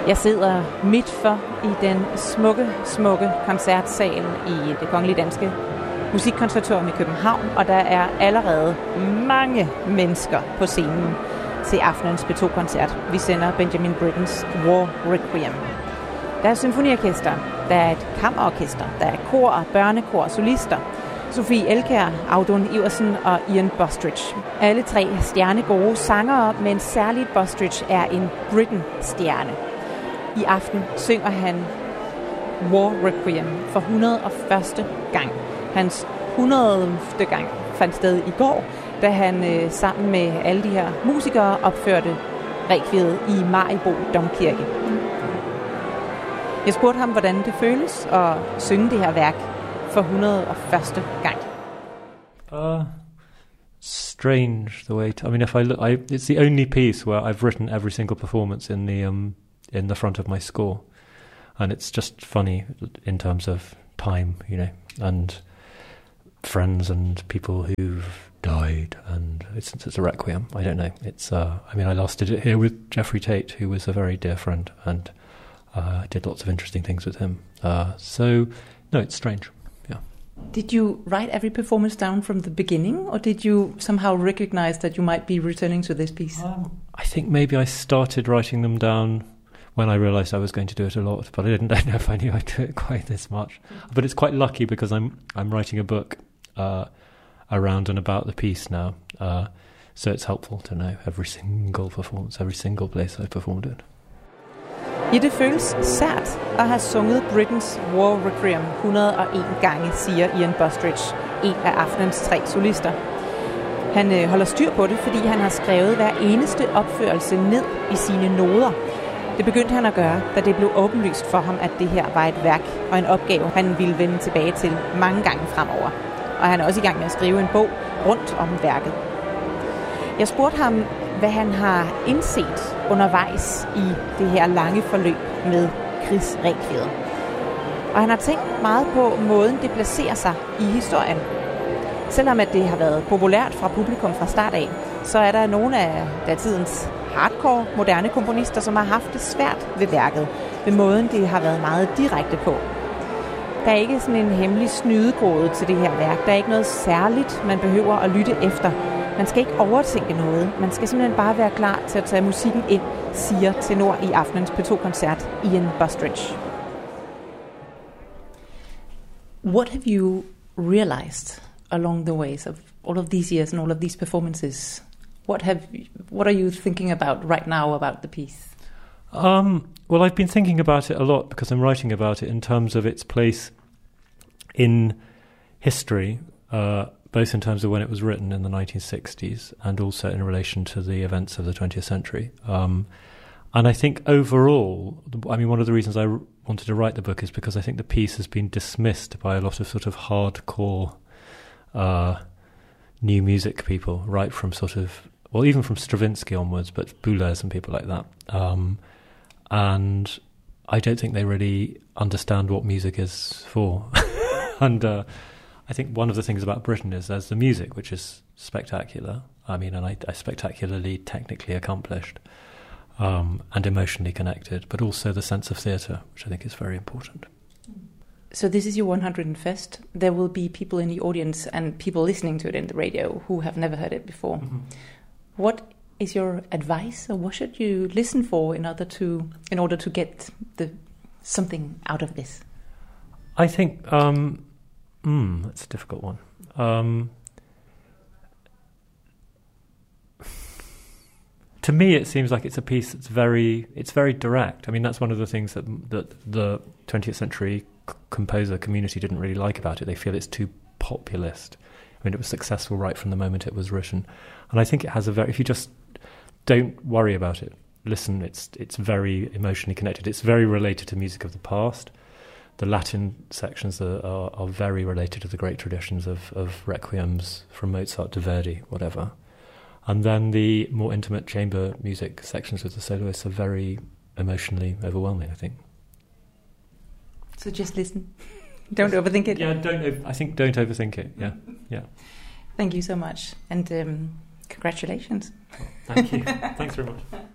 Jeg sidder midt for i den smukke koncertsal i Det Kongelige Danske Musikkonservatorium i København, og der er allerede mange mennesker på scenen til aftenens P2-koncert. Vi sender Benjamin Brittens War Requiem. Der er symfoniorkester, der er et kammerorkester, der er kor, børnekor, solister, Sofie Elkjær, Audun Iversen og Ian Bostridge. Alle tre stjernegode sangere, men særligt Bostridge er en Britten-stjerne. I aften synger han War Requiem for 101. gang. Hans 100. gang fandt sted i går, da han sammen med alle de her musikere opførte Requiem i Maribo Domkirke. Jeg spurgte ham, hvordan det føles at synge det her værk for 101. gang. Strange the way. I mean, if I look, it's the only piece where I've written every single performance in the front of my score, and it's just funny in terms of time, and friends and people who've died, and since it's a requiem, I don't know. It's I last did it here with Geoffrey Tate, who was a very dear friend, and I did lots of interesting things with him. So no, it's strange. Yeah. Did you write every performance down from the beginning, or did you somehow recognize that you might be returning to this piece? I think maybe I started writing them down when I realised I was going to do it a lot, but I don't know if I knew I'd do it quite this much. But it's quite lucky because I'm writing a book around and about the piece now, so it's helpful to know every single performance, every single place I performed it. Ja, det føles sært at have sunget Brittens War Requiem 101 gange, siger Ian Bostridge, en af aftenens tre solister. Han holder styr på det, fordi han har skrevet hver eneste opførelse ned i sine noder. Det begyndte han at gøre, da det blev åbenlyst for ham, at det her var et værk og en opgave, han ville vende tilbage til mange gange fremover. Og han er også i gang med at skrive en bog rundt om værket. Jeg spurgte ham, hvad han har indset undervejs i det her lange forløb med Chris Requiem. Og han har tænkt meget på måden, det placerer sig i historien. Selvom at det har været populært fra publikum fra start af, så er der nogle af datidens hardcore moderne komponister, som har haft det svært ved værket, ved måden det har været meget direkte på. Der er ikke sådan en hemmelig snydekode til det her værk. Der er ikke noget særligt, man behøver at lytte efter. Man skal ikke overtænke noget. Man skal simpelthen bare være klar til at tage musikken ind, siger tenor i aftenens P2-koncert Ian Bostridge. What have you realized along the ways of all of these years and all of these performances? What are you thinking about right now about the piece? Well, I've been thinking about it a lot because I'm writing about it in terms of its place in history, both in terms of when it was written in the 1960s and also in relation to the events of the 20th century. And I think overall, one of the reasons I wanted to write the book is because I think the piece has been dismissed by a lot of sort of hardcore new music people, right from even from Stravinsky onwards, but Boulez and people like that. And I don't think they really understand what music is for. And I think one of the things about Britain is there's the music, which is spectacular. And I spectacularly technically accomplished and emotionally connected, but also the sense of theatre, which I think is very important. So this is your 101st. There will be people in the audience and people listening to it in the radio who have never heard it before. Mm-hmm. What is your advice, or what should you listen for in order to get something out of this? I think that's a difficult one. To me, it seems like it's a piece that's very direct. I mean, that's one of the things that the 20th century composer community didn't really like about it. They feel it's too populist. I mean, it was successful right from the moment it was written, and I think it has if you just don't worry about it, listen, it's very emotionally connected. It's very related to music of the past. The Latin sections are very related to the great traditions of requiems from Mozart to Verdi, whatever. And then the more intimate chamber music sections with the soloists are very emotionally overwhelming, I think. So just listen. Don't overthink it. Yeah, don't overthink it. Yeah. Thank you so much, and congratulations. Thank you. Thanks very much.